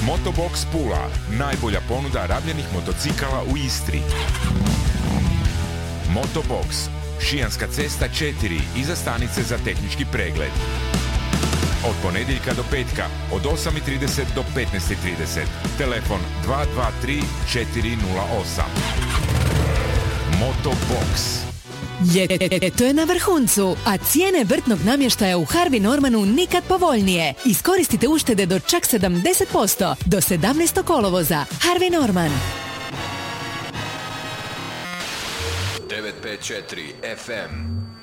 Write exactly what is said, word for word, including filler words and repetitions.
Motobox Pula, najbolja ponuda rabljenih motocikala u Istri. Motobox, Šijanska cesta četiri, iza stanice za tehnički pregled. Od ponedjeljka do petka, od osam i trideset do petnaest i trideset. Telefon dva dva tri četiri nula osam. Motobox. Ljeto je na vrhuncu, a cijene vrtnog namještaja u Harvey Normanu nikad povoljnije. Iskoristite uštede do čak sedamdeset posto do sedamnaestog kolovoza. Harvey Norman. devet pet četiri F M